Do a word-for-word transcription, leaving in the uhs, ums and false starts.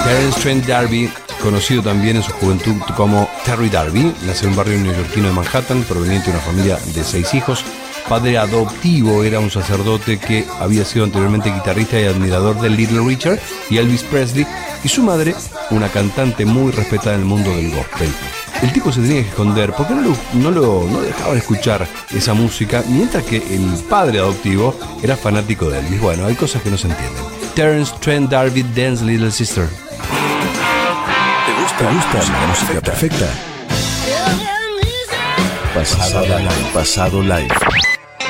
Terence Trent D'Arby, conocido también en su juventud como Terry D'Arby, nació en un barrio neoyorquino de Manhattan, proveniente de una familia de seis hijos. Padre adoptivo, era un sacerdote que había sido anteriormente guitarrista y admirador de Little Richard y Elvis Presley, y su madre, una cantante muy respetada en el mundo del gospel. El tipo se tenía que esconder porque no lo, no lo no dejaban escuchar esa música, mientras que el padre adoptivo era fanático de Elvis. Bueno, hay cosas que no se entienden. Terence Trent D'Arby, Dance Little Sister. ¿Te gusta, ¿Te gusta la música perfecta? Pasado live. Pasado live.